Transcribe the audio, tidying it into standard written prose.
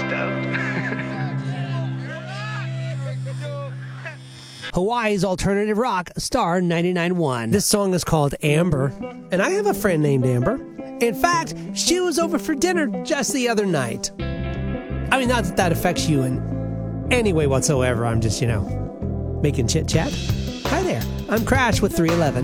Hawaii's alternative rock, Star 99.1. This song is called Amber, and I have a friend named Amber. In fact, she was over for dinner just the other night. I mean, not that that affects you in any way whatsoever. I'm just, making chit-chat. Hi there. I'm Crash with 311.